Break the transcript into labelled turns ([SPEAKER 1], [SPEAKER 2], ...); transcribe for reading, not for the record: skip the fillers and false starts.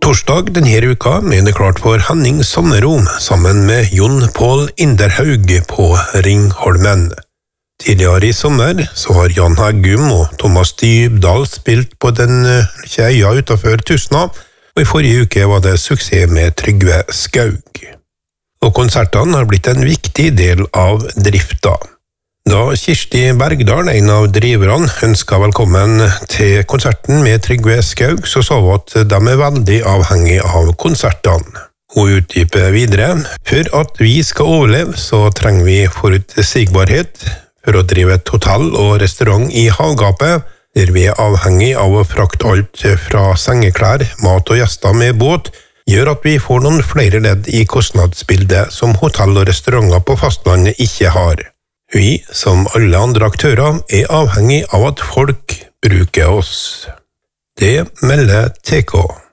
[SPEAKER 1] Torsdag denne uka det klart for Henning Sommerom sammen med Jon Pål Inderhaug på Ringholmen. Tidligere i sommer så har Jan Heggum og Thomas Dybdahl spilt på den øya utenfor Tustna, og i forrige uke var det suksess med Trygve Skaug. Og konsertene har blitt en viktig del av drifta. Da Kirsti Bergdal, en av driverne, ønsket velkommen til konserten med Trygve Skaug, så sa hun at de veldig avhengig av konsertene. Hun utdyper videre: for at vi skal overleve, så trenger vi forutsigbarhet for å drive et hotell og restaurant i havgapet, der vi avhengig av å frakte alt fra sengeklær, mat og gjester med båt, gjør at vi får noen flere ledd i kostnadsbildet som hotell og restauranter på fastlandet ikke har. Vi, som alle andre aktører, avhengig av at folk bruker oss. Det melder TK.